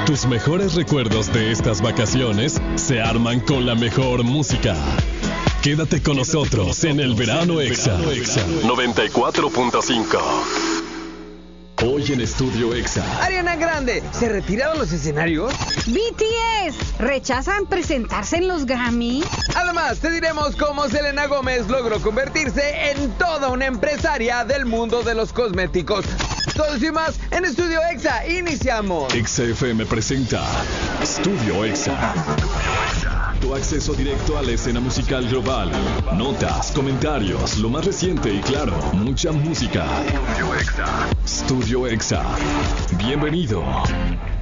Tus mejores recuerdos de estas vacaciones se arman con la mejor música. Quédate con nosotros en el Verano Exa 94.5. Hoy en Estudio Exa. Ariana Grande, ¿se retira de los escenarios? BTS, ¿rechazan presentarse en los Grammy? Además, te diremos cómo Selena Gómez logró convertirse en toda una empresaria del mundo de los cosméticos. Todo eso y más en Estudio Exa. Iniciamos. Exa FM presenta Estudio Exa. Tu acceso directo a la escena musical global. Notas, comentarios, lo más reciente y claro, mucha música. Estudio Exa. Bienvenido.